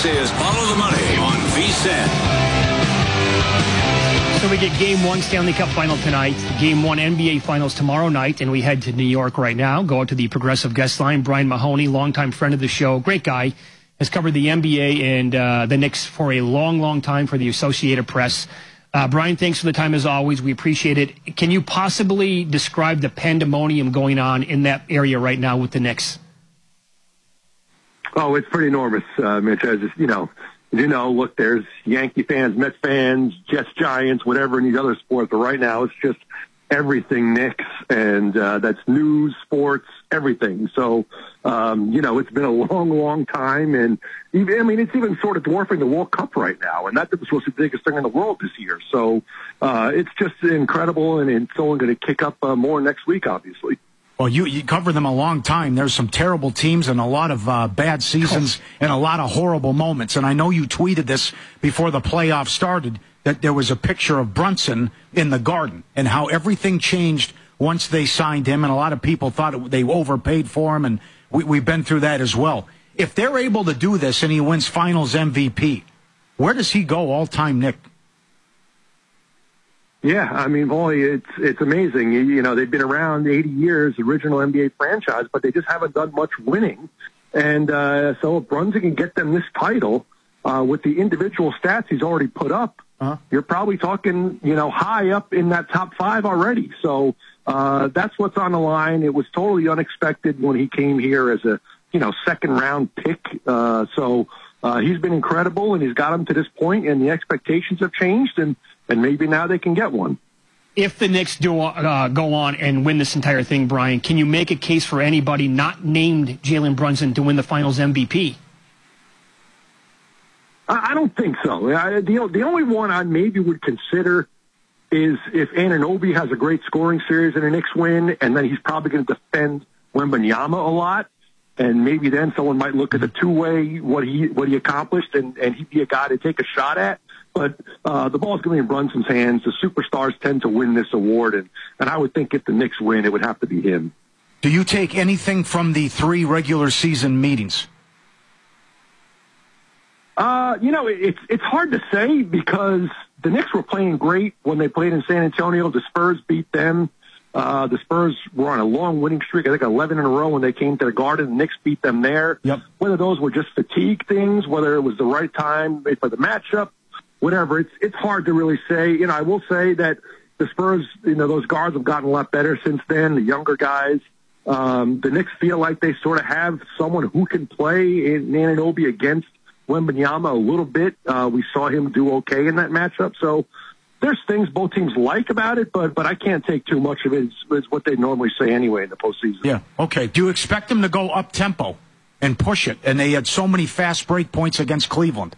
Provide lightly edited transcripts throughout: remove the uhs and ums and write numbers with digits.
This is Follow the Money on VSiN. So we get Game 1 Stanley Cup Final tonight, Game 1 NBA Finals tomorrow night, and we head to New York right now. Go out to the Progressive guest line. Brian Mahoney, longtime friend of the show, great guy, has covered the NBA and the Knicks for a long, long time for the Associated Press. Brian, thanks for the time as always. We appreciate it. Can you possibly describe the pandemonium going on in that area right now with the Knicks? Oh, it's pretty enormous, Mitch. Look, there's Yankee fans, Mets fans, Jets, Giants, whatever in these other sports. But right now, it's just everything Knicks, and that's news, sports, everything. So, it's been a long, long time, and it's even sort of dwarfing the World Cup right now, and that was supposed to be the biggest thing in the world this year. So, it's just incredible, and it's only going to kick up more next week, obviously. Well, you cover them a long time. There's some terrible teams and a lot of bad seasons and a lot of horrible moments. And I know you tweeted this before the playoffs started, that there was a picture of Brunson in the Garden and how everything changed once they signed him. And a lot of people thought they overpaid for him, and we've been through that as well. If they're able to do this and he wins Finals MVP, where does he go all-time, Nick? Yeah, boy, it's amazing. They've been around 80 years, original NBA franchise, but they just haven't done much winning. And so if Brunson can get them this title with the individual stats he's already put up, you're probably talking, high up in that top 5 already. So that's what's on the line. It was totally unexpected when he came here as a, second-round pick. So he's been incredible, and he's got him to this point, and the expectations have changed, and maybe now they can get one. If the Knicks do go on and win this entire thing, Brian, can you make a case for anybody not named Jalen Brunson to win the Finals MVP? I don't think so. The only one I maybe would consider is if Anunoby has a great scoring series and the Knicks win, and then he's probably going to defend Wembanyama a lot, and maybe then someone might look at the two-way, what he accomplished, and he'd be a guy to take a shot at. But the ball's going to be in Brunson's hands. The superstars tend to win this award, and I would think if the Knicks win, it would have to be him. Do you take anything from the 3 regular season meetings? It's hard to say because the Knicks were playing great when they played in San Antonio. The Spurs beat them. The Spurs were on a long winning streak, I think 11 in a row when they came to the Garden. The Knicks beat them there. Yep. Whether those were just fatigue things, whether it was the right time for the matchup, whatever, it's hard to really say. I will say that the Spurs, those guards have gotten a lot better since then, the younger guys. The Knicks feel like they sort of have someone who can play in Anunoby against Wembanyama a little bit. We saw him do okay in that matchup. So there's things both teams like about it, but I can't take too much of it. It's what they normally say anyway in the postseason. Yeah, okay. Do you expect them to go up-tempo and push it? And they had so many fast break points against Cleveland.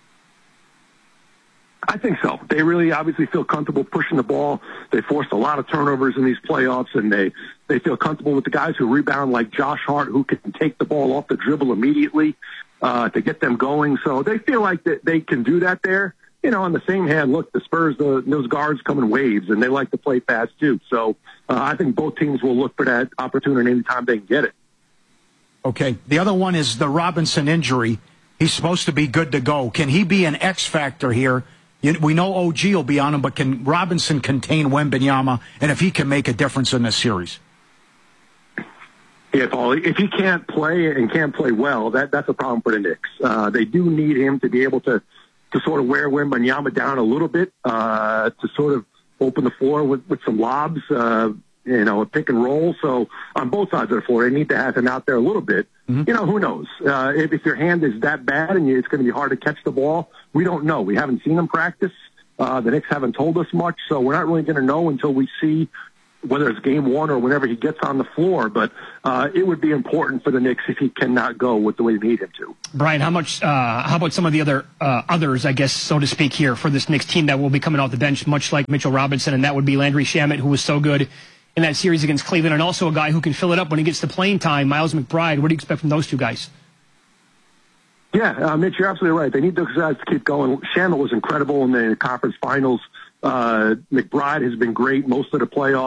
I think so. They really obviously feel comfortable pushing the ball. They forced a lot of turnovers in these playoffs, and they feel comfortable with the guys who rebound like Josh Hart, who can take the ball off the dribble immediately to get them going. So they feel like that they can do that there. On the same hand, look, the Spurs, those guards come in waves, and they like to play fast too. So I think both teams will look for that opportunity anytime they can get it. Okay. The other one is the Robinson injury. He's supposed to be good to go. Can he be an X factor here? We know OG will be on him, but can Robinson contain Wembanyama, and if he can make a difference in this series? Yeah, Paul, if he can't play and can't play well, that's a problem for the Knicks. They do need him to be able to sort of wear Wembanyama down a little bit, to sort of open the floor with some lobs, a pick and roll. So on both sides of the floor, they need to have him out there a little bit. Mm-hmm. Who knows? If your hand is that bad and it's going to be hard to catch the ball, we don't know. We haven't seen him practice. The Knicks haven't told us much, so we're not really going to know until we see whether it's game 1 or whenever he gets on the floor. But it would be important for the Knicks if he cannot go with the way they need him to. Brian, how about some of the others, I guess, so to speak, here for this Knicks team that will be coming off the bench, much like Mitchell Robinson, and that would be Landry Shamet, who was so good in that series against Cleveland, and also a guy who can fill it up when he gets to playing time, Miles McBride. What do you expect from those two guys? Yeah, Mitch, you're absolutely right. They need those guys to keep going. Shamet was incredible in the conference finals. McBride has been great most of the playoffs.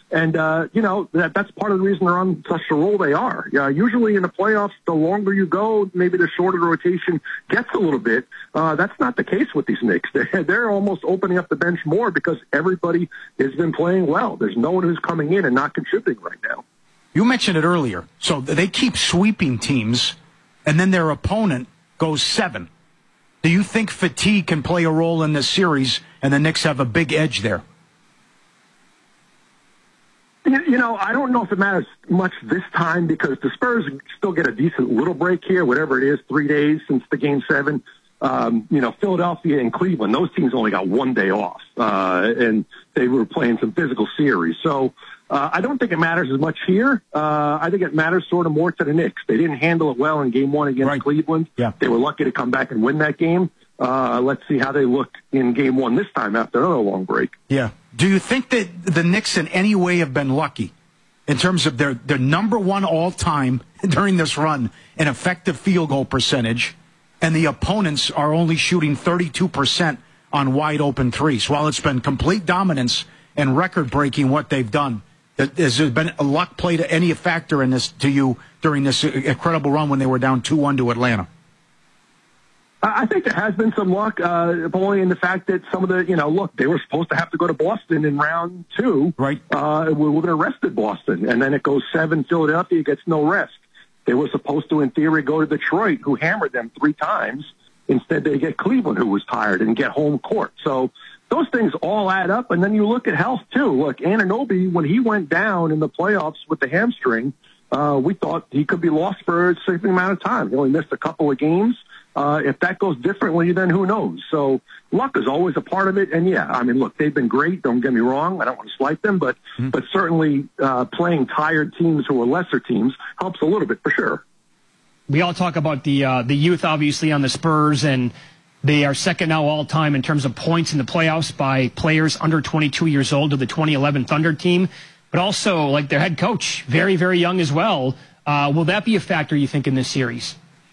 And, that's part of the reason they're on such a roll they are. Usually in the playoffs, the longer you go, maybe the shorter the rotation gets a little bit. That's not the case with these Knicks. They're almost opening up the bench more because everybody has been playing well. There's no one who's coming in and not contributing right now. You mentioned it earlier. So they keep sweeping teams, and then their opponent goes 7. Do you think fatigue can play a role in this series, and the Knicks have a big edge there? I don't know if it matters much this time because the Spurs still get a decent little break here, whatever it is, 3 days since the Game 7. Philadelphia and Cleveland, those teams only got 1 day off, and they were playing some physical series. So I don't think it matters as much here. I think it matters sort of more to the Knicks. They didn't handle it well in Game 1 against Cleveland. Yeah. They were lucky to come back and win that game. Let's see how they look in Game 1 this time after another long break. Yeah. Do you think that the Knicks in any way have been lucky in terms of their number 1 all-time during this run in effective field goal percentage, and the opponents are only shooting 32% on wide-open threes? While it's been complete dominance and record-breaking what they've done, has there been a luck play to any factor in this to you during this incredible run when they were down 2-1 to Atlanta? I think there has been some luck, only in the fact that some of the, look, they were supposed to have to go to Boston in round 2. Right. We're going to rest at Boston, and then it goes 7. Philadelphia gets no rest. They were supposed to, in theory, go to Detroit, who hammered them 3 times. Instead, they get Cleveland, who was tired, and get home court. So those things all add up, and then you look at health, too. Look, Anunoby, when he went down in the playoffs with the hamstring, we thought he could be lost for a significant amount of time. He only missed a couple of games. If that goes differently, then who knows? So luck is always a part of it. And, look, they've been great. Don't get me wrong. I don't want to slight them. But certainly playing tired teams who are lesser teams helps a little bit for sure. We all talk about the youth, obviously, on the Spurs, and they are second now all-time in terms of points in the playoffs by players under 22 years old to the 2011 Thunder team. But also, like their head coach, very, very young as well. Will that be a factor, you think, in this series?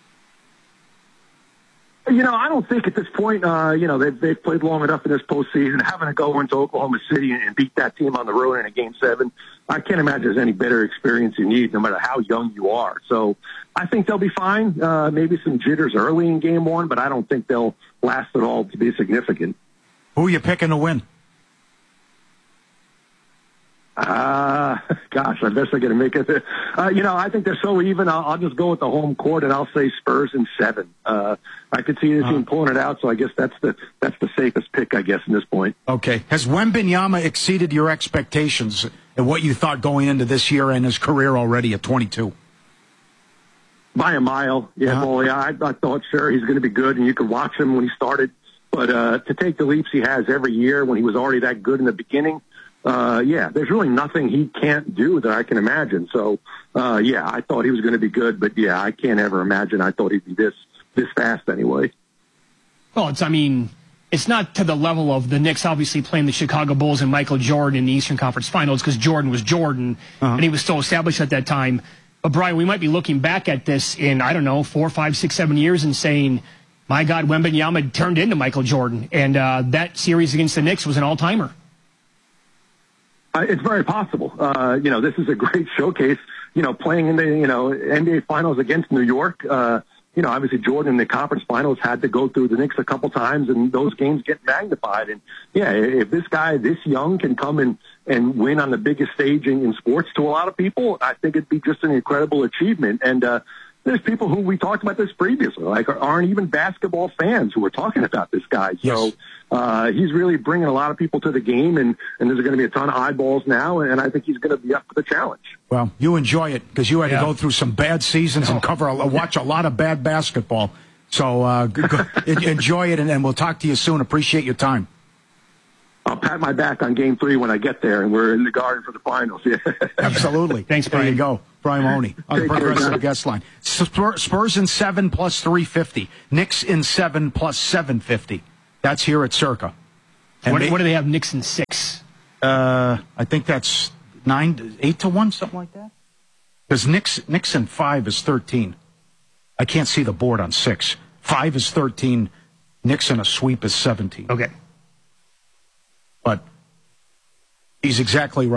I don't think at this point, they've played long enough in this postseason. Having to go into Oklahoma City and beat that team on the road in a Game 7, I can't imagine there's any better experience you need, no matter how young you are. So I think they'll be fine. Maybe some jitters early in Game 1, but I don't think they'll last at all to be significant. Who are you picking to win? Gosh, I guess they're going to make it. I think they're so even. I'll just go with the home court, and I'll say Spurs in 7. I could see the team pulling it out, so I guess that's the safest pick, I guess, in this point. Okay. Has Wembanyama exceeded your expectations and what you thought going into this year and his career already at 22? By a mile, I thought, sure, he's going to be good, and you could watch him when he started. But to take the leaps he has every year when he was already that good in the beginning, there's really nothing he can't do that I can imagine. So, I thought he was going to be good, but I can't ever imagine I thought he'd be this fast anyway. Well, it's not to the level of the Knicks obviously playing the Chicago Bulls and Michael Jordan in the Eastern Conference Finals because Jordan was Jordan and he was still established at that time. But Brian, we might be looking back at this in, 4, 5, 6, 7 years and saying, my God, Wembanyama turned into Michael Jordan. And that series against the Knicks was an all-timer. It's very possible. This is a great showcase, playing in the, NBA Finals against New York. Obviously Jordan in the conference finals had to go through the Knicks a couple times, and those games get magnified. And, if this guy this young can come and win on the biggest stage in sports to a lot of people, I think it'd be just an incredible achievement. And there's people who we talked about this previously, like aren't even basketball fans who are talking about this guy. Yes. So he's really bringing a lot of people to the game, and there's going to be a ton of eyeballs now, and I think he's going to be up for the challenge. Well, you enjoy it because you had to go through some bad seasons and watch a lot of bad basketball. So enjoy it, and we'll talk to you soon. Appreciate your time. I'll pat my back on Game 3 when I get there, and we're in the Garden for the finals. Absolutely. Thanks, Brian. There you go. Brian Mahoney on the Progressive Guest Line. Spurs in 7 plus 350. Knicks in 7 plus 750. That's here at Circa. What do they have Knicks in 6? I think that's 8 to 1, something like that. Because Knicks in 5 is 13. I can't see the board on 6. 5 is 13. Knicks in a sweep is 17. Okay. But he's exactly right.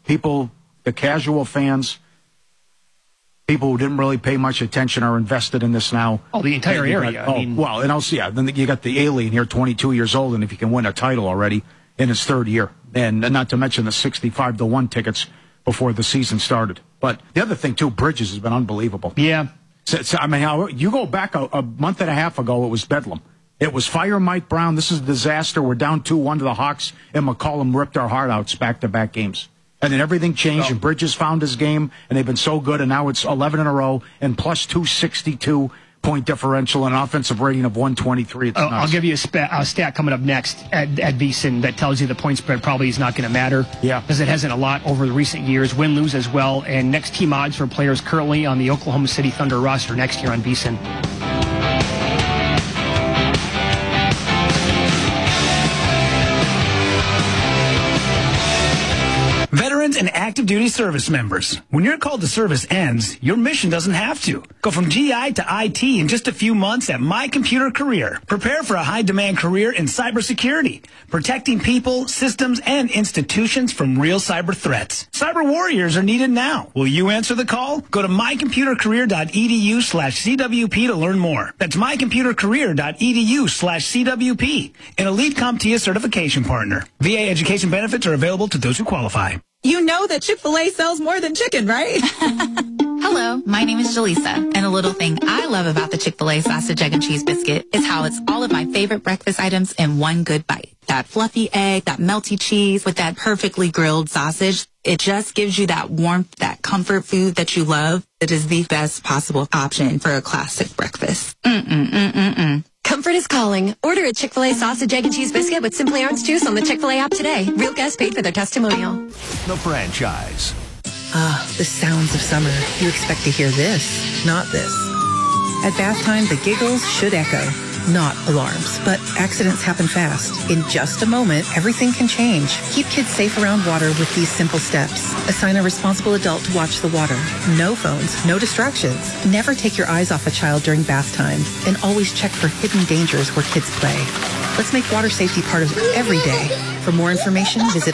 People, the casual fans, people who didn't really pay much attention are invested in this now. Oh, the entire area. And also, then you got the alien here, 22 years old, and if he can win a title already in his third year, and not to mention the 65-1 tickets before the season started. But the other thing, too, Bridges has been unbelievable. Yeah. So, I mean, you go back a month and a half ago, it was bedlam. It was fire Mike Brown. This is a disaster. We're down 2-1 to the Hawks, and McCollum ripped our heart out back-to-back games. And then everything changed, and Bridges found his game, and they've been so good, and now it's 11 in a row, and plus 262 point differential, and an offensive rating of 123. I'll give you a stat coming up next at VSiN that tells you the point spread probably is not going to matter. Yeah. Because it hasn't a lot over the recent years. Win-lose as well. And next team odds for players currently on the Oklahoma City Thunder roster next year on VSiN. Veterans and active duty service members. When your call to service ends, your mission doesn't have to. Go from GI to IT in just a few months at My Computer Career. Prepare for a high-demand career in cybersecurity, protecting people, systems, and institutions from real cyber threats. Cyber warriors are needed now. Will you answer the call? Go to mycomputercareer.edu/CWP to learn more. That's mycomputercareer.edu/CWP. An elite CompTIA certification partner. VA education benefits are available to those who qualify. You know that Chick-fil-A sells more than chicken, right? Hello, my name is Jaleesa, and a little thing I love about the Chick-fil-A sausage, egg, and cheese biscuit is how it's all of my favorite breakfast items in one good bite. That fluffy egg, that melty cheese with that perfectly grilled sausage. It just gives you that warmth, that comfort food that you love. It is the best possible option for a classic breakfast. Comfort is calling. Order a Chick-fil-A sausage, egg, and cheese biscuit with Simply Orange Juice on the Chick-fil-A app today. Real guests paid for their testimonial. The franchise. The sounds of summer. You expect to hear this, not this. At bath time, the giggles should echo. Not alarms, but accidents happen fast. In just a moment, everything can change. Keep kids safe around water with these simple steps. Assign a responsible adult to watch the water. No phones, no distractions. Never take your eyes off a child during bath time. And always check for hidden dangers where kids play. Let's make water safety part of every day. For more information, visit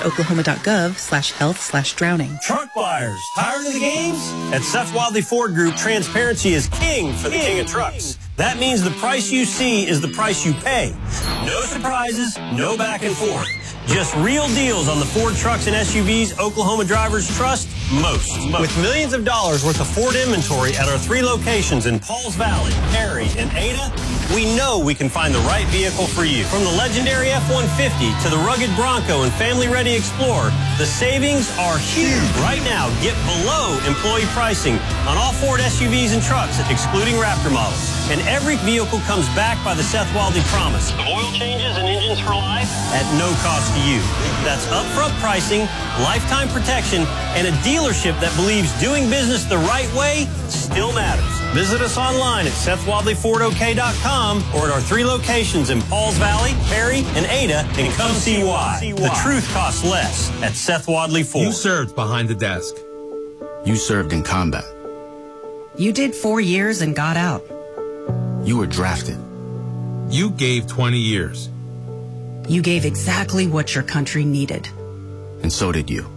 oklahoma.gov/health/drowning. Truck buyers, tired of the games? At Seth Wadley Ford Group, transparency is king for the king of trucks. That means the price you see is the price you pay. No surprises, no back and forth. Just real deals on the Ford trucks and SUVs Oklahoma drivers trust most. With millions of dollars worth of Ford inventory at our 3 locations in Pauls Valley, Perry, and Ada, we know we can find the right vehicle for you. From the legendary F-150 to the rugged Bronco and family-ready Explorer, the savings are huge. Right now, get below employee pricing on all Ford SUVs and trucks, excluding Raptor models. And every vehicle comes back by the Seth Wadley promise. Oil changes and engines for life at no cost to you. That's upfront pricing, lifetime protection, and a dealership that believes doing business the right way still matters. Visit us online at SethWadleyFordOK.com or at our 3 locations in Pauls Valley, Perry, and Ada, and come see why. The truth costs less at Seth Wadley Ford. You served behind the desk. You served in combat. You did 4 years and got out. You were drafted. You gave 20 years. You gave exactly what your country needed. And so did you.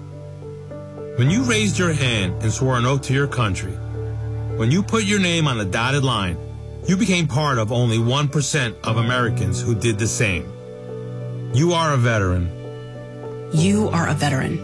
When you raised your hand and swore an oath to your country, when you put your name on a dotted line, you became part of only 1% of Americans who did the same. You are a veteran. You are a veteran.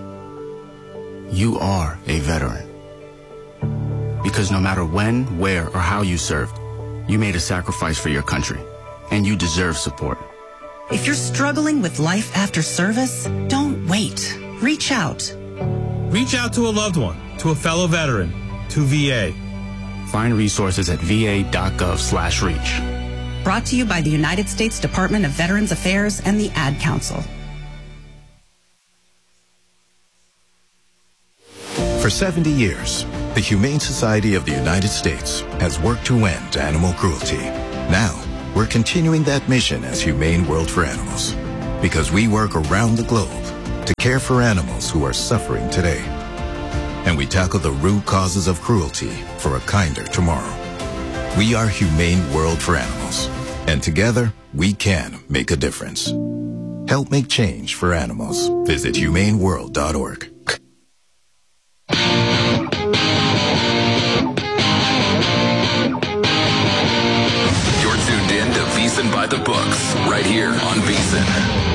You are a veteran. Because no matter when, where, or how you served, you made a sacrifice for your country, and you deserve support. If you're struggling with life after service, don't wait. Reach out. Reach out to a loved one, to a fellow veteran, to VA. Find resources at va.gov/reach. Brought to you by the United States Department of Veterans Affairs and the Ad Council. For 70 years, the Humane Society of the United States has worked to end animal cruelty. Now, we're continuing that mission as Humane World for Animals, because we work around the globe to care for animals who are suffering today. And we tackle the root causes of cruelty for a kinder tomorrow. We are Humane World for Animals, and together we can make a difference. Help make change for animals. Visit humaneworld.org. VSiN by the books, right here on VSiN.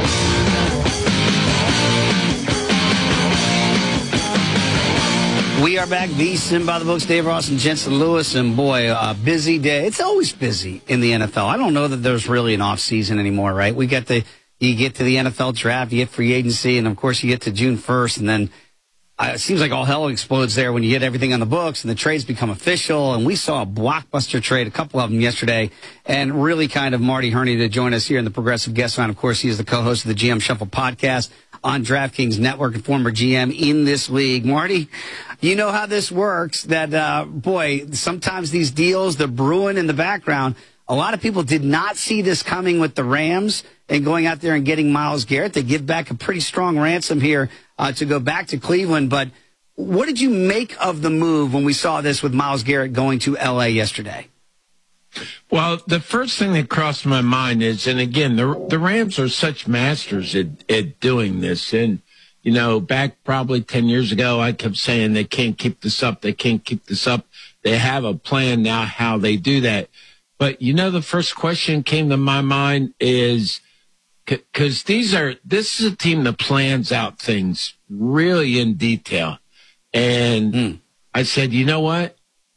We are back, VSiN by the books, Dave Ross and Jensen Lewis, and boy, a busy day. It's always busy in the NFL. I don't know that there's really an off season anymore, right? You get to the NFL draft, you get free agency, and of course you get to June 1st, and then it seems like all hell explodes there when you get everything on the books and the trades become official. And we saw a blockbuster trade, a couple of them yesterday, and really kind of Marty Herney to join us here in the Progressive Guest Line. Of course, he is the co-host of the GM Shuffle podcast on DraftKings Network and former GM in this league. Marty, you know how this works, that, boy, sometimes these deals, they're brewing in the background. A lot of people did not see this coming with the Rams and going out there and getting Myles Garrett. They give back a pretty strong ransom here to go back to Cleveland. But what did you make of the move when we saw this with Myles Garrett going to L.A. yesterday? Well, the first thing that crossed my mind is, and again, the Rams are such masters at doing this. And, you know, back probably 10 years ago, I kept saying they can't keep this up. They can't keep this up. They have a plan now how they do that. But, you know, the first question came to my mind is, because this is a team that plans out things really in detail. And I said, you know what?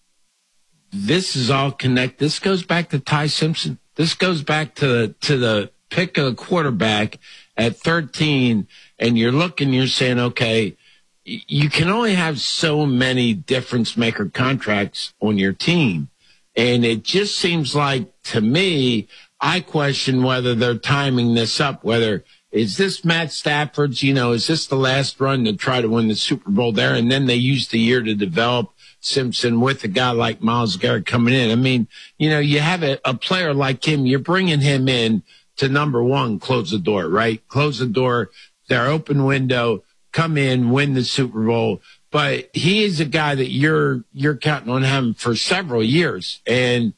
This is all connected. This goes back to Ty Simpson. This goes back to the pick of the quarterback at 13. And you're saying, okay, you can only have so many difference maker contracts on your team. And it just seems like, to me, I question whether they're timing this up, whether is this Matt Stafford's, is this the last run to try to win the Super Bowl there? And then they used the year to develop Simpson with a guy like Myles Garrett coming in. I mean, you have a player like him, you're bringing him in to number one, close the door, right? Close the door, their open window, come in, win the Super Bowl. But he is a guy that you're counting on him for several years. And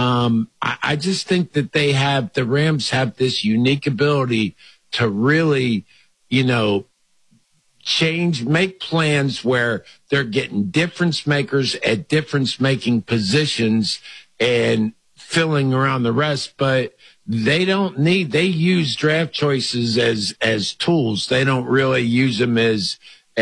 I just think that the Rams have this unique ability to really, make plans where they're getting difference makers at difference making positions and filling around the rest. But they use draft choices as tools. They don't really use them as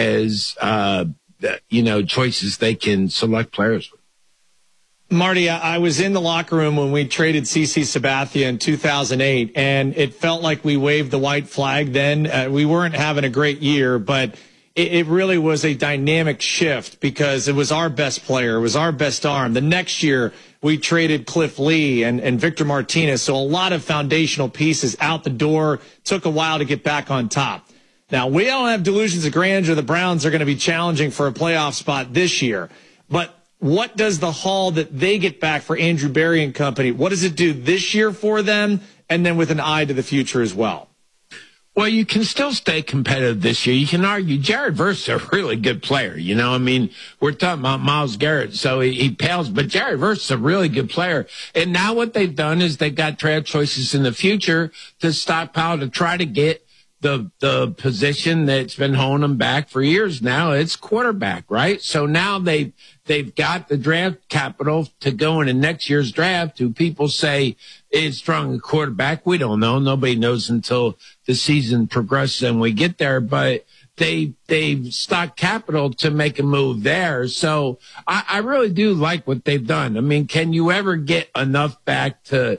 choices they can select players with. Marty, I was in the locker room when we traded CeCe Sabathia in 2008, and it felt like we waved the white flag then. We weren't having a great year, but it really was a dynamic shift because it was our best player. It was our best arm. The next year, we traded Cliff Lee and Victor Martinez, so a lot of foundational pieces out the door. Took a while to get back on top. Now, we don't have delusions of grandeur. The Browns are going to be challenging for a playoff spot this year, but what does the haul that they get back for Andrew Berry and company, what does it do this year for them, and then with an eye to the future as well? Well, you can still stay competitive this year. You can argue Jared Verse is a really good player. We're talking about Myles Garrett, so he pales, but Jared Verse is a really good player. And now what they've done is they've got draft choices in the future to stockpile to try to get the position that's been holding them back for years now. It's quarterback, right? So now they've got the draft capital to go into next year's draft. Do people say is strong a quarterback? We don't know. Nobody knows until the season progresses and we get there. But they've stocked capital to make a move there. So I really do like what they've done. I mean, can you ever get enough back to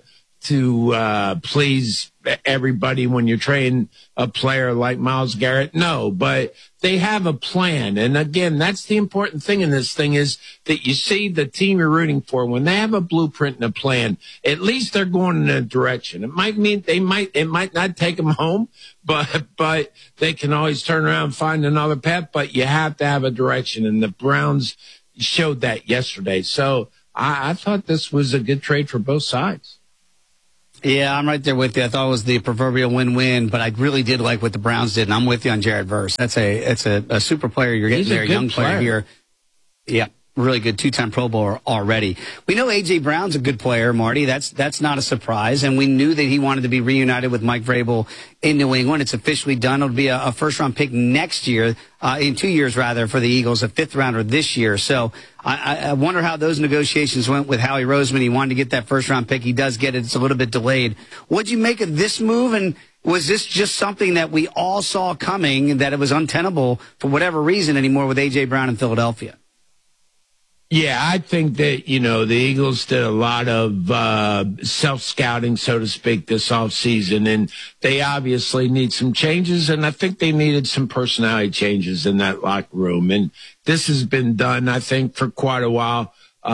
please everybody when you're trading a player like Myles Garrett? No, but they have a plan. And again, that's the important thing in this thing is that you see the team you're rooting for. When they have a blueprint and a plan, at least they're going in a direction. It might mean it might not take them home, but they can always turn around and find another path, but you have to have a direction. And the Browns showed that yesterday. So I thought this was a good trade for both sides. Yeah, I'm right there with you. I thought it was the proverbial win-win, but I really did like what the Browns did, and I'm with you on Jared Verse. It's a super player you're getting there, a young player here. Yeah. really good two-time Pro Bowler already. We know A.J. Brown's a good player, Marty. That's not a surprise. And we knew that he wanted to be reunited with Mike Vrabel in New England. It's officially done. It'll be a first-round pick next year, in 2 years, rather, for the Eagles, a fifth-rounder this year. So I wonder how those negotiations went with Howie Roseman. He wanted to get that first-round pick. He does get it. It's a little bit delayed. What'd you make of this move? And was this just something that we all saw coming, that it was untenable for whatever reason anymore with A.J. Brown in Philadelphia? Yeah, I think that, the Eagles did a lot of self-scouting, so to speak, this offseason, and they obviously need some changes, and I think they needed some personality changes in that locker room. And this has been done, I think, for quite a while,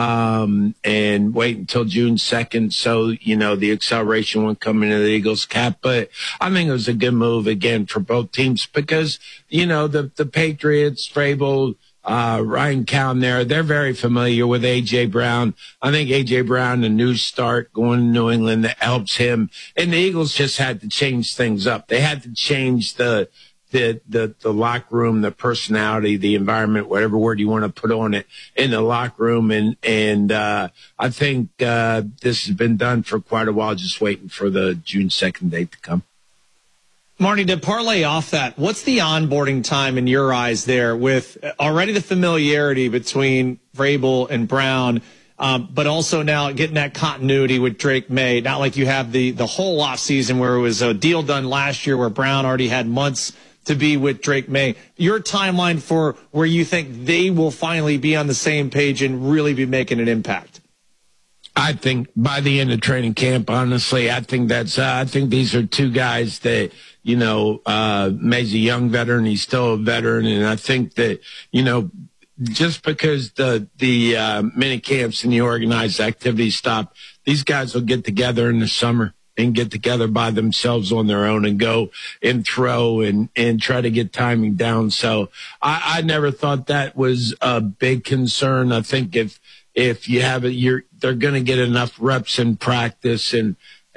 and wait until June 2nd, so, the acceleration won't come into the Eagles' cap. But I think it was a good move, again, for both teams because, the Patriots, Vrabel, Ryan Cowan they're very familiar with A.J. Brown. I think A.J. Brown, a new start going to New England, that helps him. And the Eagles just had to change things up. They had to change the locker room, the personality, the environment, whatever word you want to put on it, in the locker room. And I think this has been done for quite a while, just waiting for the June 2nd date to come. Marty, to parlay off that, what's the onboarding time in your eyes there with already the familiarity between Vrabel and Brown, but also now getting that continuity with Drake May? Not like you have the whole off season where it was a deal done last year where Brown already had months to be with Drake May. Your timeline for where you think they will finally be on the same page and really be making an impact? I think by the end of training camp, honestly, I think these are two guys that, May's a young veteran. He's still a veteran. And I think that, just because the mini camps and the organized activities stop, these guys will get together in the summer and get together by themselves on their own and go and throw and try to get timing down. So I never thought that was a big concern. I think if you have it, they're going to get enough reps in practice and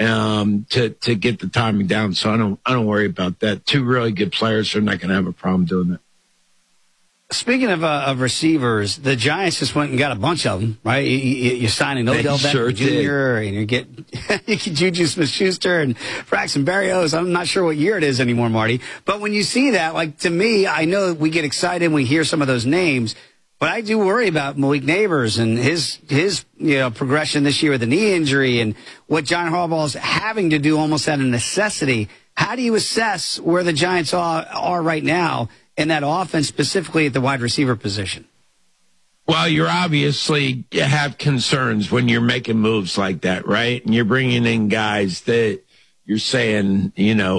to get the timing down. So I don't worry about that. Two really good players are not going to have a problem doing that. Speaking of receivers, the Giants just went and got a bunch of them, right? You're signing Odell Beckham Jr. and you get Juju Smith-Schuster and Braxton Berrios. I'm not sure what year it is anymore, Marty. But when you see that, to me, I know we get excited when we hear some of those names. But I do worry about Malik Neighbors and his progression this year with the knee injury and what John Harbaugh's having to do almost out of necessity. How do you assess where the Giants are right now in that offense, specifically at the wide receiver position? Well, you have concerns when you're making moves like that, right? And you're bringing in guys that you're saying,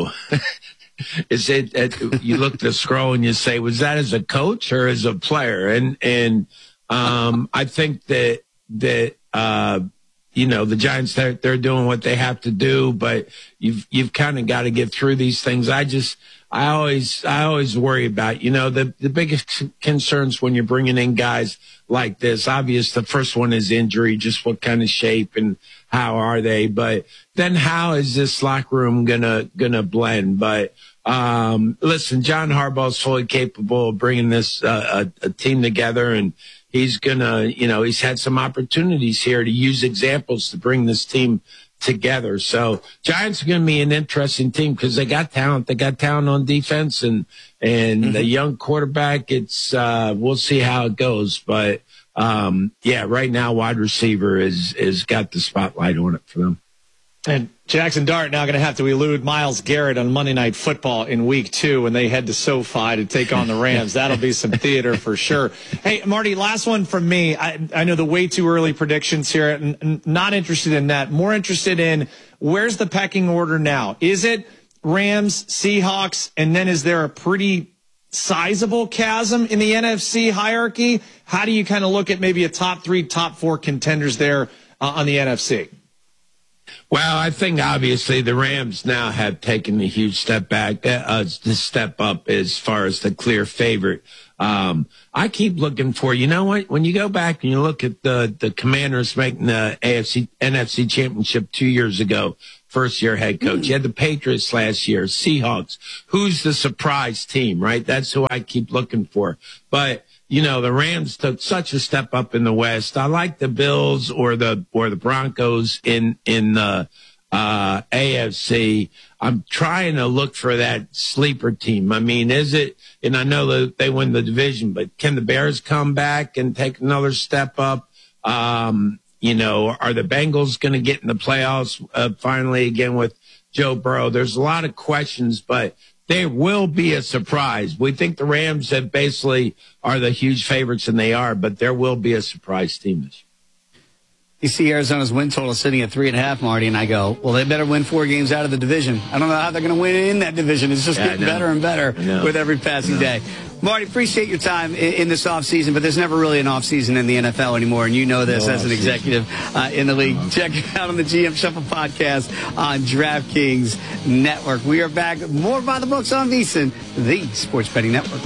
is it, you look at the scroll and you say, was that as a coach or as a player? And I think that the Giants, they're doing what they have to do, but you've kind of got to get through these things. I always worry about, the biggest concerns when you're bringing in guys like this. Obvious, the first one is injury, just what kind of shape and how are they? But then how is this locker room gonna blend? But listen, John Harbaugh's fully capable of bringing this a team together, and he's gonna, he's had some opportunities here to use examples to bring this team together. So Giants are going to be an interesting team because they got talent. They got talent on defense and the young quarterback. It's we'll see how it goes, but right now wide receiver is got the spotlight on it for them. And Jackson Dart now going to have to elude Myles Garrett on Monday Night Football in Week 2 when they head to SoFi to take on the Rams. That'll be some theater for sure. Hey, Marty, last one from me. I know the way too early predictions here. And not interested in that. More interested in where's the pecking order now? Is it Rams, Seahawks, and then is there a pretty sizable chasm in the NFC hierarchy? How do you kind of look at maybe a top 3, top 4 contenders there on the NFC? Well, I think obviously the Rams now have taken a huge step back, step up as far as the clear favorite. I keep looking for, what, when you go back and you look at the Commanders making the NFC championship 2 years ago, first year head coach. You had the Patriots last year, Seahawks. Who's the surprise team, right? That's who I keep looking for. But the Rams took such a step up in the West. I like the Bills or the Broncos in the AFC. I'm trying to look for that sleeper team. I mean, is it, and I know that they win the division, but can the Bears come back and take another step up? Are the Bengals going to get in the playoffs finally again with Joe Burrow? There's a lot of questions, but there will be a surprise. We think the Rams have basically are the huge favorites, and they are, but there will be a surprise team this year. You see Arizona's win total sitting at 3.5, Marty, and I go, well, they better win 4 games out of the division. I don't know how they're going to win in that division. It's just getting better and better with every passing day. Marty, appreciate your time in this offseason, but there's never really an offseason in the NFL anymore, and you know this as an executive in the league. Check it out on the GM Shuffle podcast on DraftKings Network. We are back. More by the books on VSiN, the Sports Betting Network.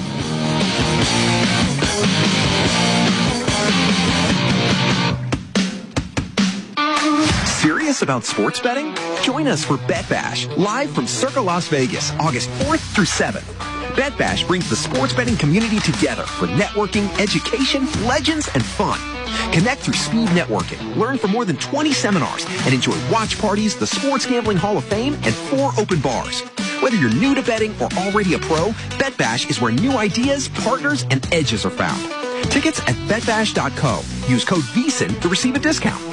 Serious about sports betting? Join us for Bet Bash, live from Circa Las Vegas, August 4th through 7th. Bet Bash brings the sports betting community together for networking, education, legends, and fun. Connect through speed networking, learn from more than 20 seminars, and enjoy watch parties, the Sports Gambling Hall of Fame, and 4 open bars. Whether you're new to betting or already a pro, Bet Bash is where new ideas, partners, and edges are found. Tickets at betbash.co. Use code VSiN to receive a discount.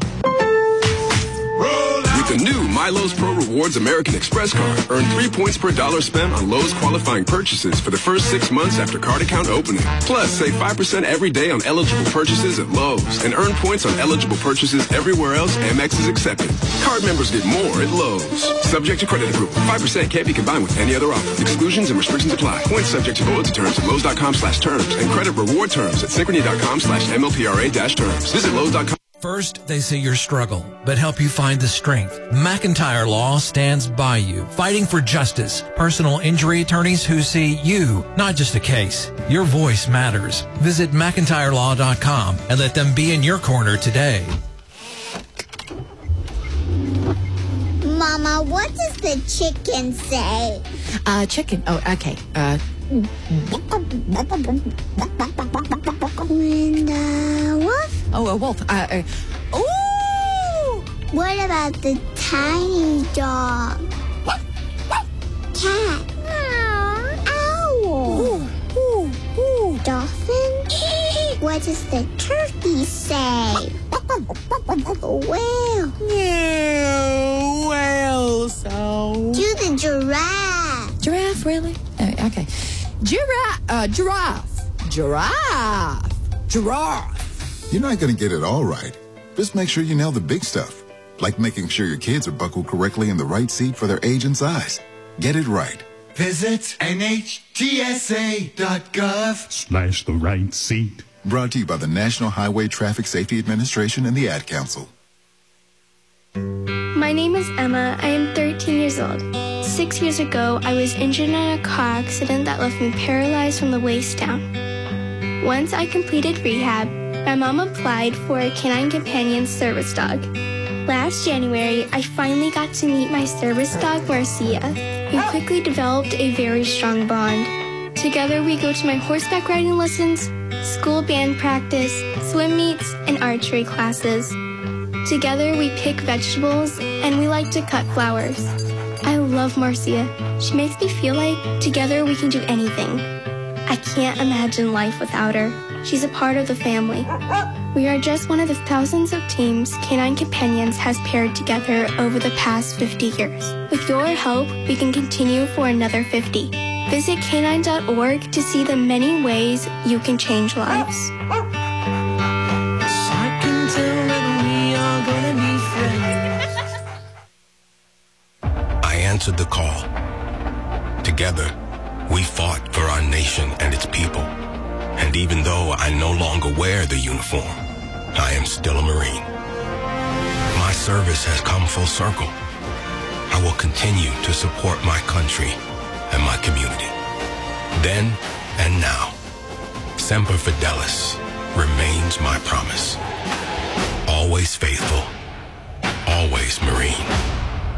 The new MyLowe's Pro Rewards American Express card. Earn 3 points per dollar spent on Lowe's qualifying purchases for the first 6 months after card account opening. Plus, save 5% every day on eligible purchases at Lowe's and earn points on eligible purchases everywhere else Amex is accepted. Card members get more at Lowe's. Subject to credit approval. 5% can't be combined with any other offer. Exclusions and restrictions apply. Points subject to loyalty terms at Lowe's.com/terms and credit reward terms at Synchrony.com/MLPRA-terms. Visit Lowe's.com. First, they say your struggle, but help you find the strength. McIntyre Law stands by you, fighting for justice. Personal injury attorneys who see you, not just a case. Your voice matters. Visit McIntyreLaw.com and let them be in your corner today. Mama, what does the chicken say? Chicken. Oh, okay. And wolf? Oh, a wolf. Ooh! What about the tiny dog? Cat? Owl? Dolphin? What does the turkey say? Whale? Whale sound. Do the giraffe. Giraffe, really? Okay. Giraffe. You're not going to get it all right. Just make sure you nail the big stuff, like making sure your kids are buckled correctly in the right seat for their age and size. Get it right. Visit NHTSA.gov/the right seat. Brought to you by the National Highway Traffic Safety Administration and the Ad Council. My name is Emma. I am 13 years old. 6 years ago, I was injured in a car accident that left me paralyzed from the waist down. Once I completed rehab, my mom applied for a Canine Companion service dog. Last January, I finally got to meet my service dog, Marcia. We quickly developed a very strong bond. Together, we go to my horseback riding lessons, school band practice, swim meets, and archery classes. Together, we pick vegetables, and we like to cut flowers. I love Marcia. She makes me feel like together we can do anything. I can't imagine life without her. She's a part of the family. We are just one of the thousands of teams Canine Companions has paired together over the past 50 years. With your help, we can continue for another 50. Visit canine.org to see the many ways you can change lives. I answered the call. Together, we fought for our nation and its people. And even though I no longer wear the uniform, I am still a Marine. My service has come full circle. I will continue to support my country and my community. Then and now, Semper Fidelis remains my promise. Always faithful, always Marine.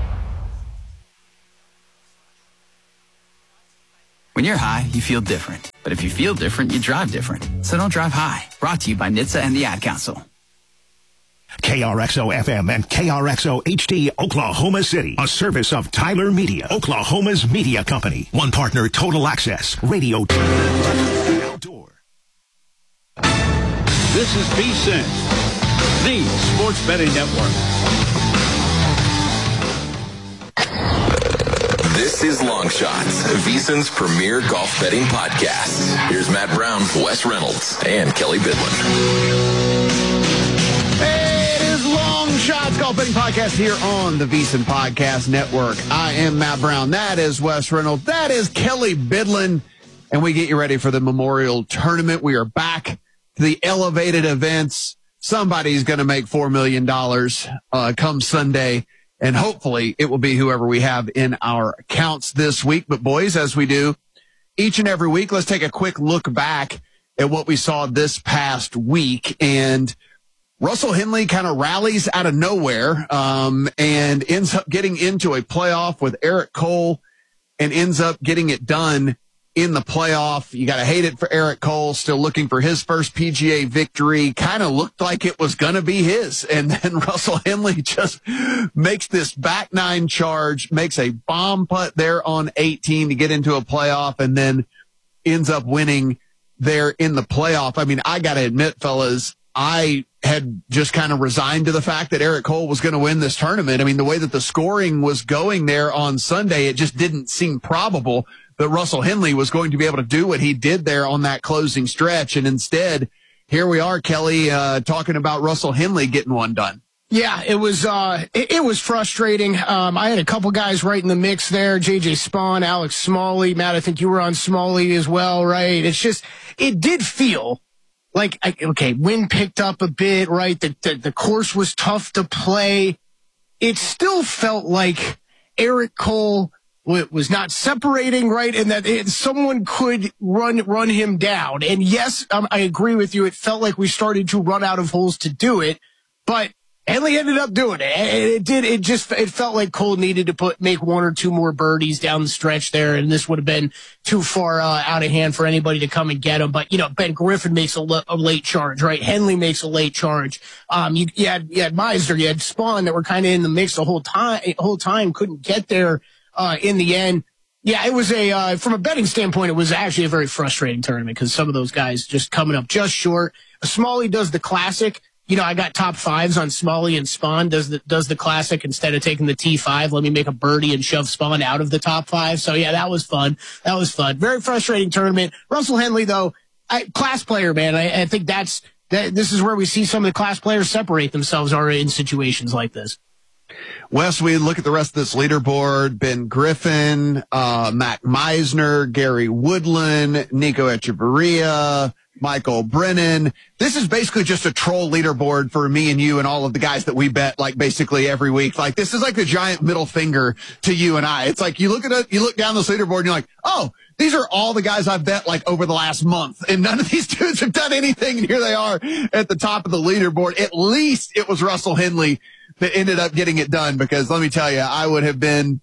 When you're high, you feel different. But if you feel different, you drive different. So don't drive high. Brought to you by NHTSA and the Ad Council. KRXO-FM and KRXO-HD, Oklahoma City. A service of Tyler Media, Oklahoma's media company. One partner, Total Access, Radio Outdoor. This is VSiN, the Sports Betting Network. This is Long Shots, VSiN's premier golf betting podcast. Here's Matt Brown, Wes Reynolds, and Kelly Bidlin. Long Shots Golf Betting Podcast here on the VSiN Podcast Network. I am Matt Brown. That is Wes Reynolds. That is Kelly Bidlin. And we get you ready for the Memorial Tournament. We are back to the elevated events. Somebody's going to make $4 million come Sunday. And hopefully it will be whoever we have in our accounts this week. But boys, as we do each and every week, let's take a quick look back at what we saw this past week. And Russell Henley kind of rallies out of nowhere and ends up getting into a playoff with Eric Cole and ends up getting it done in the playoff. You got to hate it for Eric Cole, still looking for his first PGA victory. Kind of looked like it was going to be his. And then Russell Henley just makes this back nine charge, makes a bomb putt there on 18 to get into a playoff, and then ends up winning there in the playoff. I mean, I got to admit, fellas, I had just kind of resigned to the fact that Eric Cole was going to win this tournament. I mean, the way that the scoring was going there on Sunday, it just didn't seem probable that Russell Henley was going to be able to do what he did there on that closing stretch. And instead, here we are, Kelly, talking about Russell Henley getting one done. Yeah, it was frustrating. I had a couple guys right in the mix there. JJ Spawn, Alex Smalley. Matt, I think you were on Smalley as well, right? It's just, it did feel like, okay, wind picked up a bit, right? The course was tough to play. It still felt like Eric Cole was not separating, right? And that someone could run him down. And yes, I agree with you. It felt like we started to run out of holes to do it, but Henley ended up doing it. It felt like Cole needed to make one or two more birdies down the stretch there, and this would have been too far out of hand for anybody to come and get him. But, Ben Griffin makes a late charge, right? Henley makes a late charge. You had Meisner, you had Spawn that were kind of in the mix the whole time, couldn't get there in the end. Yeah, it was from a betting standpoint, it was actually a very frustrating tournament because some of those guys just coming up just short. Smalley does the classic. I got top fives on Smalley, and Spawn does the classic. Instead of taking the T5, let me make a birdie and shove Spawn out of the top five. So yeah, that was fun. Very frustrating tournament. Russell Henley, though, class player, man. I think this is where we see some of the class players separate themselves are in situations like this. Wes, we look at the rest of this leaderboard. Ben Griffin, Matt Meisner, Gary Woodland, Nico Echeverria, Michael Brennan. This is basically just a troll leaderboard for me and you and all of the guys that we bet like basically every week. Like this is like the giant middle finger to you and I. It's like you look down this leaderboard and you're like, oh, these are all the guys I've bet like over the last month, and none of these dudes have done anything. And here they are at the top of the leaderboard. At least it was Russell Henley that ended up getting it done, because let me tell you, I'd have been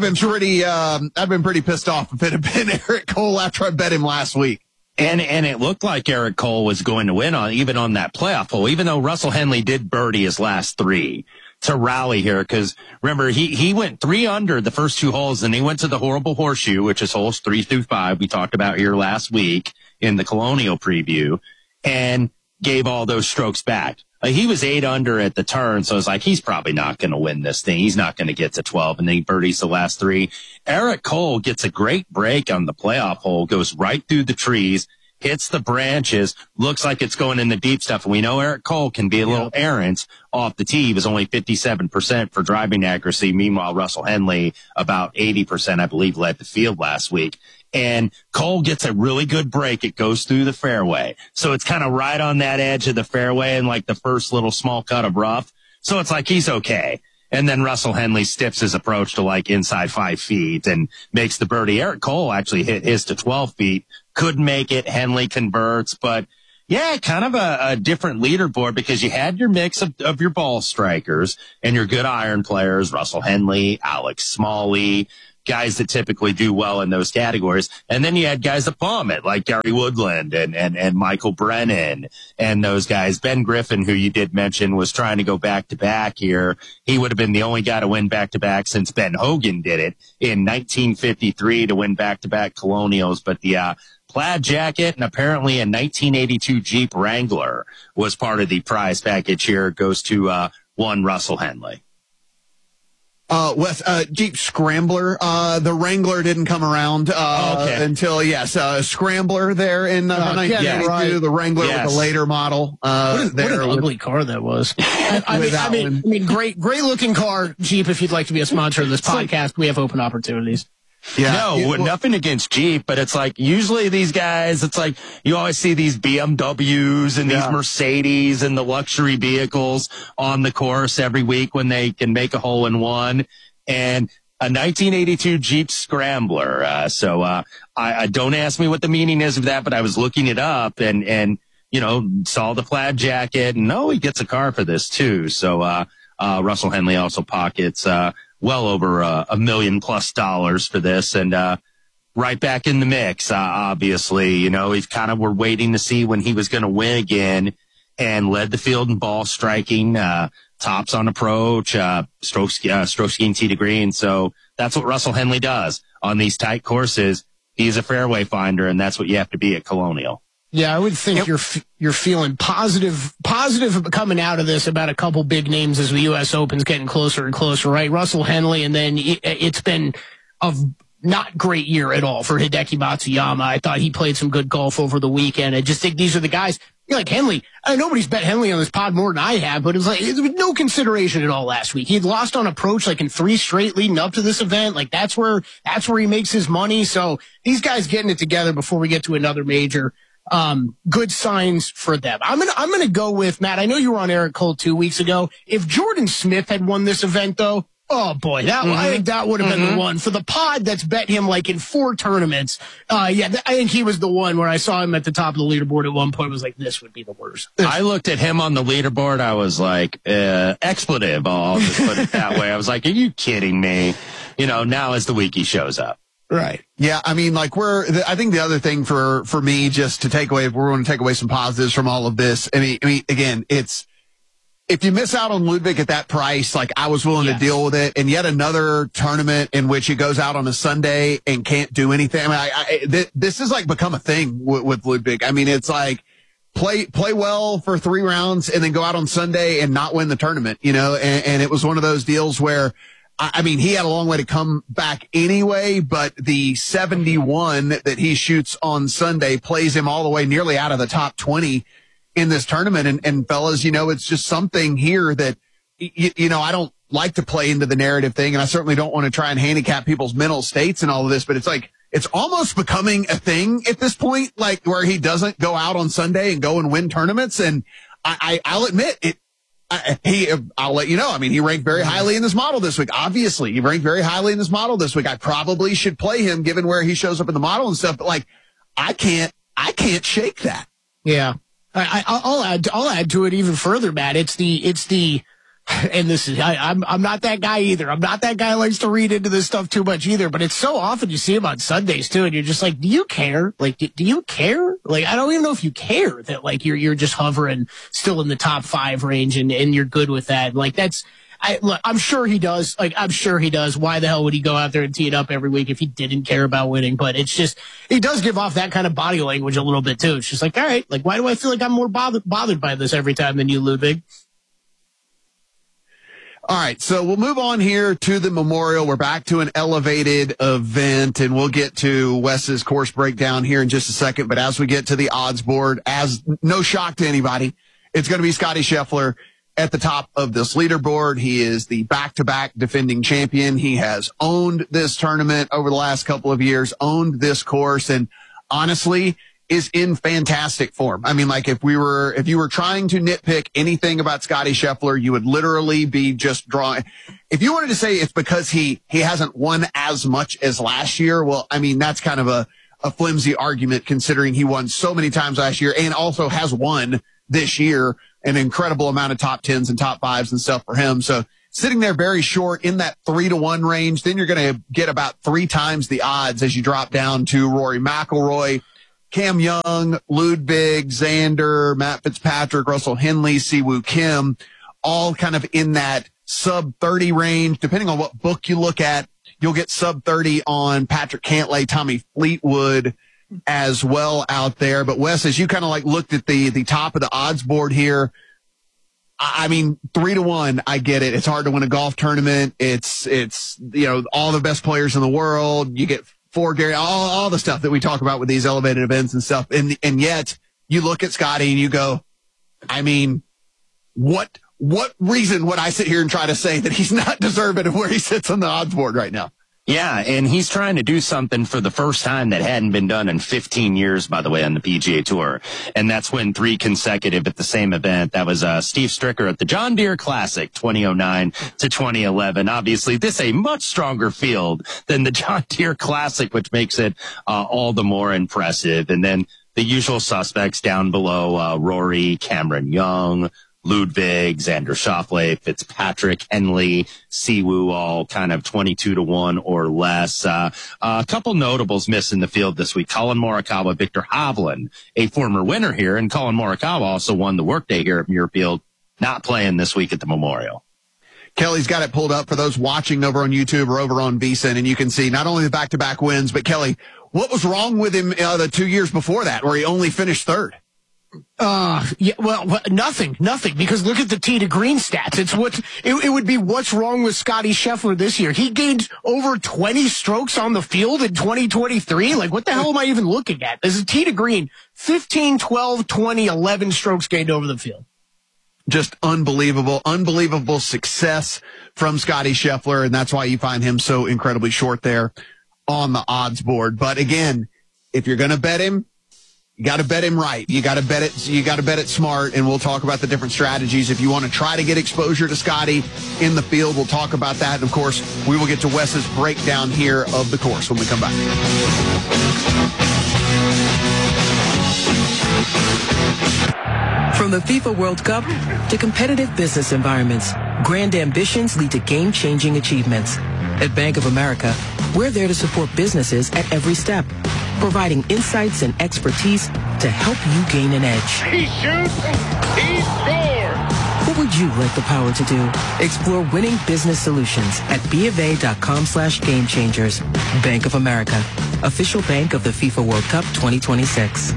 pretty pissed off if it had been Eric Cole after I bet him last week. And it looked like Eric Cole was going to win even on that playoff hole, even though Russell Henley did birdie his last three to rally here. Cause remember, he went 3 under the first 2 holes, and he went to the horrible horseshoe, which is holes 3 through 5. We talked about here last week in the Colonial preview, and gave all those strokes back. He was 8 under at the turn, so it's like, he's probably not going to win this thing. He's not going to get to 12, and then he birdies the last 3. Eric Cole gets a great break on the playoff hole, goes right through the trees, hits the branches, looks like it's going in the deep stuff. And we know Eric Cole can be a little errant off the tee. He was only 57% for driving accuracy. Meanwhile, Russell Henley, about 80%, I believe, led the field last week. And Cole gets a really good break. It goes through the fairway. So it's kind of right on that edge of the fairway and like the first little small cut of rough. So it's like he's okay. And then Russell Henley stiffs his approach to like inside 5 feet and makes the birdie. Eric Cole actually hit his to 12 feet. Couldn't make it. Henley converts. But yeah, kind of a different leaderboard, because you had your mix of your ball strikers and your good iron players, Russell Henley, Alex Smalley, guys that typically do well in those categories. And then you had guys that bomb it, like Gary Woodland and Michael Brennan and those guys. Ben Griffin, who you did mention, was trying to go back-to-back here. He would have been the only guy to win back-to-back since Ben Hogan did it in 1953 to win back-to-back Colonials. But the plaid jacket and apparently a 1982 Jeep Wrangler was part of the prize package here. It goes to one Russell Henley. Wes, Jeep Scrambler. The Wrangler didn't come around until, Scrambler there in 1982. Right. The Wrangler with the later model. What an ugly car that was. I mean, great looking car, Jeep. If you'd like to be a sponsor of this podcast, we have open opportunities. Yeah. No, nothing against Jeep, but it's like usually these guys, it's like you always see these BMWs and these Mercedes and the luxury vehicles on the course every week when they can make a hole in one. And a 1982 Jeep Scrambler. I don't ask me what the meaning is of that, but I was looking it up and saw the plaid jacket and he gets a car for this too. So, Russell Henley also pockets, well over $1 million+ for this, and right back in the mix. Obviously, we've kind of were waiting to see when he was going to win again, and led the field in ball striking, tops on approach, stroke skiing tee to green. So that's what Russell Henley does on these tight courses. He's a fairway finder, and that's what you have to be at Colonial. Yeah, I would think you're feeling positive coming out of this about a couple big names as the U.S. Open's getting closer and closer, right? Russell Henley, and then it's been a not great year at all for Hideki Matsuyama. I thought he played some good golf over the weekend. I just think these are the guys. Like Henley, nobody's bet Henley on this pod more than I have, but it was no consideration at all last week. He'd lost on approach like in 3 straight leading up to this event. Like that's where he makes his money. So these guys getting it together before we get to another major. Good signs for them. I'm gonna go with Matt. I know you were on Eric Cole 2 weeks ago. If Jordan Smith had won this event though, oh boy, I think that would have been the one for the pod that's bet him like in 4 tournaments. I think he was the one where I saw him at the top of the leaderboard at one point. Was like, this would be the worst. I looked at him on the leaderboard. I was like, expletive. I'll just put it that way. I was like, are you kidding me? Now as the week he shows up. Right. Yeah. I mean, like I think the other thing for me, just to take away, if we're going to take away some positives from all of this. I mean, again, if you miss out on Ludwig at that price, like I was willing to deal with it. And yet another tournament in which he goes out on a Sunday and can't do anything. I mean, this has like become a thing with Ludwig. I mean, it's like play well for 3 rounds and then go out on Sunday and not win the tournament, and it was one of those deals where, I mean, he had a long way to come back anyway, but the 71 that he shoots on Sunday plays him all the way nearly out of the top 20 in this tournament. And fellas, it's just something here that, I don't like to play into the narrative thing, and I certainly don't want to try and handicap people's mental states and all of this, but it's like, it's almost becoming a thing at this point, like where he doesn't go out on Sunday and go and win tournaments. And I'll admit it. I'll let you know. I mean, he ranked very highly in this model this week. Obviously, he ranked very highly in this model this week. I probably should play him given where he shows up in the model and stuff. But like, I can't shake that. Yeah, I'll add to it even further, Matt. It's the, and this is, I'm not that guy either. I'm not that guy who likes to read into this stuff too much either, but it's so often you see him on Sundays too. And you're just like, do you care? Like, do you care? Like, I don't even know if you care that like you're just hovering still in the top 5 range and you're good with that. Like I'm sure he does. Like, I'm sure he does. Why the hell would he go out there and tee it up every week if he didn't care about winning? But it's just, he does give off that kind of body language a little bit too. It's just like, all right, like, why do I feel like I'm more bothered by this every time than you, Ludwig? All right, so we'll move on here to the Memorial. We're back to an elevated event, and we'll get to Wes's course breakdown here in just a second. But as we get to the odds board, as no shock to anybody, it's going to be Scottie Scheffler at the top of this leaderboard. He is the back-to-back defending champion. He has owned this tournament over the last couple of years, owned this course, and honestly is in fantastic form. I mean, like if you were trying to nitpick anything about Scottie Scheffler, you would literally be just drawing. If you wanted to say it's because he hasn't won as much as last year, well, I mean, that's kind of a flimsy argument considering he won so many times last year and also has won this year an incredible amount of top 10s and top 5s and stuff for him. So sitting there very short in that 3-1 range. Then you're going to get about 3 times the odds as you drop down to Rory McIlroy, Cam Young, Ludwig, Xander, Matt Fitzpatrick, Russell Henley, Siwoo Kim, all kind of in that sub 30 range. Depending on what book you look at, you'll get sub 30 on Patrick Cantlay, Tommy Fleetwood as well out there. But Wes, as you kind of like looked at the top of the odds board here, I mean, 3-1, I get it. It's hard to win a golf tournament. It's, you know, all the best players in the world. You get 4 Gary, all the stuff that we talk about with these elevated events and stuff. And yet you look at Scotty and you go, I mean, what reason would I sit here and try to say that he's not deserving of where he sits on the odds board right now? Yeah, and he's trying to do something for the first time that hadn't been done in 15 years, by the way, on the PGA Tour. And that's win 3 consecutive at the same event. That was Steve Stricker at the John Deere Classic 2009 to 2011. Obviously, this is a much stronger field than the John Deere Classic, which makes it all the more impressive. And then the usual suspects down below, Rory, Cameron Young, Ludwig, Xander Schauffele, Fitzpatrick, Henley, Siwoo, all kind of 22-1 or less. A couple notables missing the field this week. Colin Morikawa, Victor Hovland, a former winner here, and Colin Morikawa also won the workday here at Muirfield, not playing this week at the Memorial. Kelly's got it pulled up for those watching over on YouTube or over on VSiN, and you can see not only the back-to-back wins, but Kelly, what was wrong with him the 2 years before that where he only finished third? Yeah, well, nothing, because look at the tee to green stats. It would be what's wrong with Scotty Scheffler this year. He gained over 20 strokes on the field in 2023. Like, what the hell am I even looking at? There's a tee to green, 15, 12, 20, 11 strokes gained over the field. Just unbelievable success from Scotty Scheffler, and that's why you find him so incredibly short there on the odds board. But again, if you're going to bet him, you got to bet him right. You got to bet it smart, and we'll talk about the different strategies. If you want to try to get exposure to Scotty in the field, we'll talk about that. And of course, we will get to Wes's breakdown here of the course when we come back. From the FIFA World Cup to competitive business environments, grand ambitions lead to game-changing achievements. At Bank of America, we're there to support businesses at every step, providing insights and expertise to help you gain an edge. He shoots, he scores! What would you like the power to do? Explore winning business solutions at BofA.com/gamechangers. Bank of America, official bank of the FIFA World Cup 2026.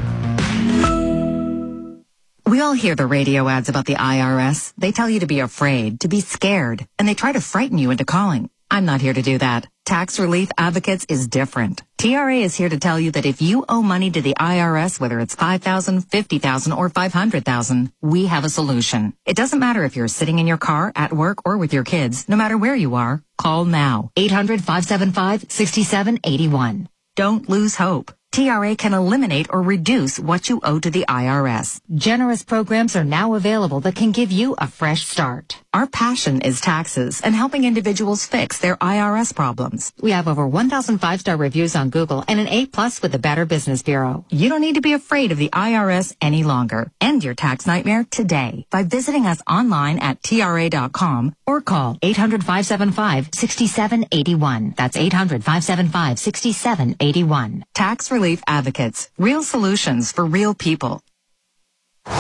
We all hear the radio ads about the IRS. They tell you to be afraid, to be scared, and they try to frighten you into calling. I'm not here to do that. Tax Relief Advocates is different. TRA is here to tell you that if you owe money to the IRS, whether it's $5,000, $50,000, or $500,000, we have a solution. It doesn't matter if you're sitting in your car, at work, or with your kids. No matter where you are, call now. 800-575-6781. Don't lose hope. TRA can eliminate or reduce what you owe to the IRS. Generous programs are now available that can give you a fresh start. Our passion is taxes and helping individuals fix their IRS problems. We have over 1,000 5-star reviews on Google and an A+ with the Better Business Bureau. You don't need to be afraid of the IRS any longer. End your tax nightmare today by visiting us online at TRA.com or call 800-575-6781. That's 800-575-6781. Tax Relief Advocates. Real solutions for real people. Do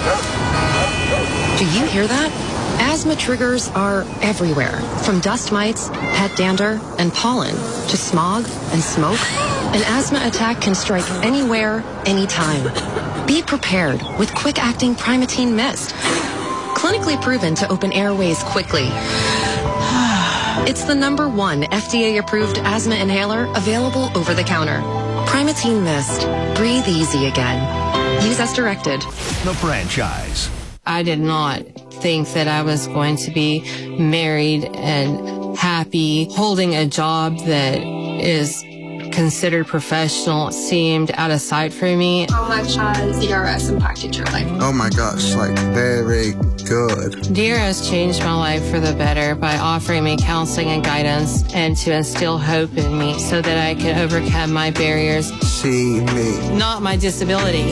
you hear that? Asthma triggers are everywhere, from dust mites, pet dander, and pollen, to smog and smoke. An asthma attack can strike anywhere, anytime. Be prepared with quick-acting Primatene Mist. Clinically proven to open airways quickly. It's the #1 FDA-approved asthma inhaler available over the counter. Primatene Mist. Breathe easy again. Use as directed. The franchise. I did not think that I was going to be married and happy. Holding a job that is considered professional seemed out of sight for me. How much has DRS impacted your life? Oh my gosh, like very good. DRS changed my life for the better by offering me counseling and guidance and to instill hope in me so that I could overcome my barriers. See me. Not my disability.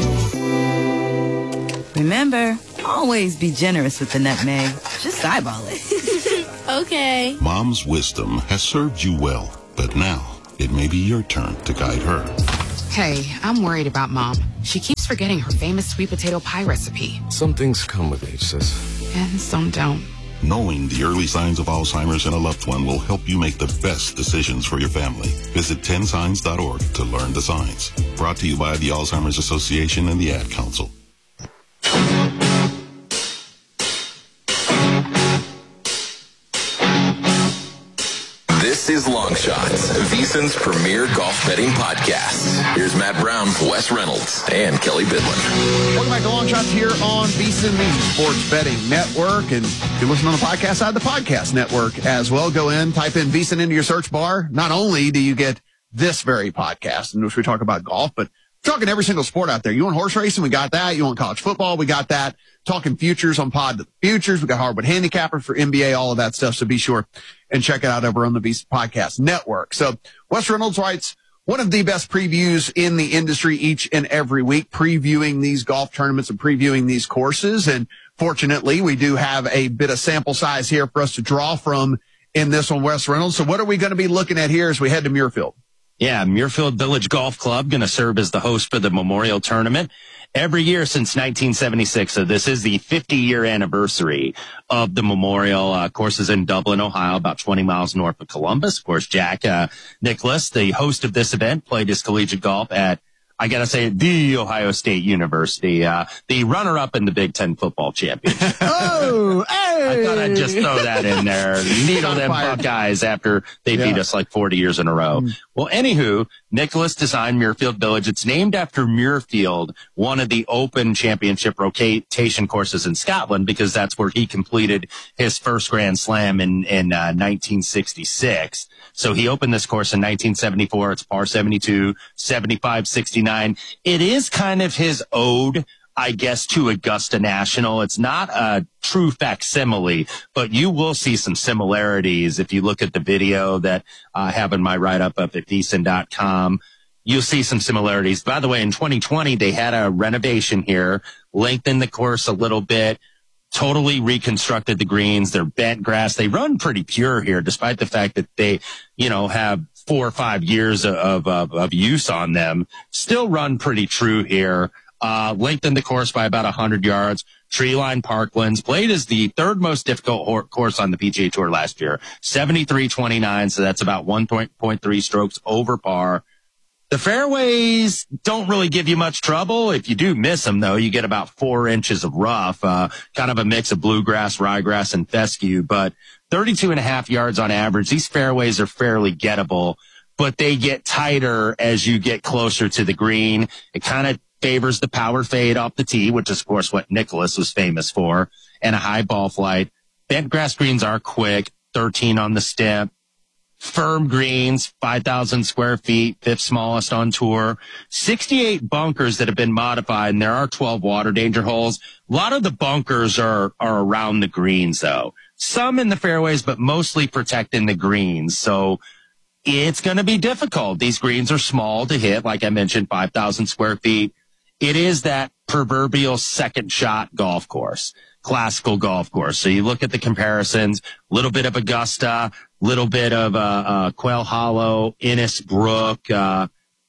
Remember, always be generous with the nutmeg. Just eyeball it. Okay. Mom's wisdom has served you well, but now it may be your turn to guide her. Hey, I'm worried about Mom. She keeps forgetting her famous sweet potato pie recipe. Some things come with age, sis. And some don't. Knowing the early signs of Alzheimer's in a loved one will help you make the best decisions for your family. Visit 10signs.org to learn the signs. Brought to you by the Alzheimer's Association and the Ad Council. This is Long Shots, VSiN's premier golf betting podcast. Here's Matt Brown, Wes Reynolds, and Kelly Bidlin. Welcome back to Long Shots here on VSiN, the Sports Betting Network. And if you listen on the podcast side, the podcast network as well. Go in, type in VSiN into your search bar. Not only do you get this very podcast in which we talk about golf, but we're talking every single sport out there. You want horse racing? We got that. You want college football? We got that. Talking futures on Pod to the Futures. We got Hardwood Handicapper for NBA, all of that stuff. So be sure and check it out over on the VSiN Podcast Network. So Wes Reynolds writes, one of the best previews in the industry each and every week, previewing these golf tournaments and previewing these courses. And fortunately, we do have a bit of sample size here for us to draw from in this one, Wes Reynolds. So what are we going to be looking at here as we head to Muirfield? Yeah, Muirfield Village Golf Club going to serve as the host for the Memorial Tournament every year since 1976. So this is the 50-year anniversary of the Memorial. Course is in Dublin, Ohio, about 20 miles north of Columbus. Of course, Jack Nicklaus, the host of this event, played his collegiate golf at, I got to say, the Ohio State University, the runner-up in the Big Ten football championship. Oh, hey! I thought I'd just throw that in there. Needle them Buckeyes after they beat us like 40 years in a row. Well, anywho, Nicklaus designed Muirfield Village. It's named after Muirfield, one of the Open Championship rotation courses in Scotland, because that's where he completed his first Grand Slam in 1966. So he opened this course in 1974. It's par 72, 75, 69. It is kind of his ode, I guess, to Augusta National. It's not a true facsimile, but you will see some similarities if you look at the video that I have in my write-up up at VSiN.com. You'll see some similarities. By the way, in 2020, they had a renovation here, lengthened the course a little bit, totally reconstructed the greens. They're bent grass. They run pretty pure here, despite the fact that they, have 4 or 5 years of use on them. Still run pretty true here. Lengthened the course by about 100 yards. Treeline Parklands, played as the third most difficult course on the PGA Tour last year. 73-29, so that's about 1.3 strokes over par. The fairways don't really give you much trouble. If you do miss them, though, you get about 4 inches of rough, kind of a mix of bluegrass, ryegrass, and fescue. But 32.5 yards on average. These fairways are fairly gettable, but they get tighter as you get closer to the green. It kind of favors the power fade off the tee, which is, of course, what Nicklaus was famous for, and a high ball flight. Bent grass greens are quick, 13 on the stem. Firm greens, 5,000 square feet, 5th smallest on tour. 68 bunkers that have been modified, and there are 12 water danger holes. A lot of the bunkers are around the greens, though. Some in the fairways, but mostly protecting the greens. So it's going to be difficult. These greens are small to hit, like I mentioned, 5,000 square feet. It is that proverbial second shot golf course, classical golf course. So you look at the comparisons, little bit of Augusta, little bit of Quail Hollow, Innisbrook,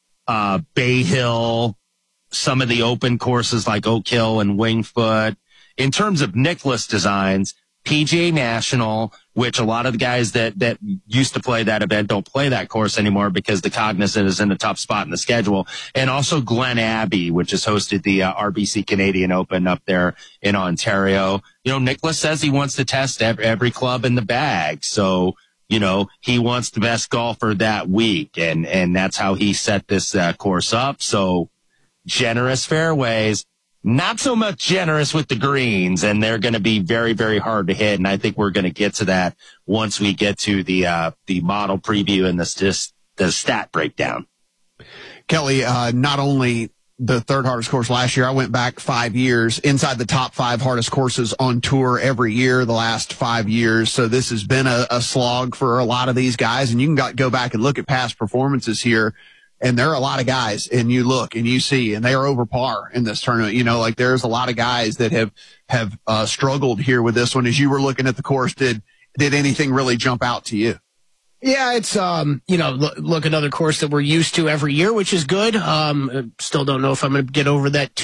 Bay Hill, some of the open courses like Oak Hill and Wingfoot. In terms of Nicklaus designs, PGA National, which a lot of the guys that used to play that event don't play that course anymore because the Cognizant is in a tough spot in the schedule. And also Glen Abbey, which has hosted the RBC Canadian Open up there in Ontario. Nicklaus says he wants to test every club in the bag. So, he wants the best golfer that week. And that's how he set this course up. So generous fairways. Not so much generous with the greens, and they're going to be very, very hard to hit. And I think we're going to get to that once we get to the model preview and the stat breakdown. Kelly, not only the third hardest course last year, I went back 5 years inside the top 5 hardest courses on tour every year the last 5 years. So this has been a slog for a lot of these guys, and you can go back and look at past performances here. And there are a lot of guys, and you look and you see, and they are over par in this tournament. There's a lot of guys that have struggled here with this one. As you were looking at the course, did did anything really jump out to you? Yeah, it's, look, another course that we're used to every year, which is good. Still don't know if I'm going to get over that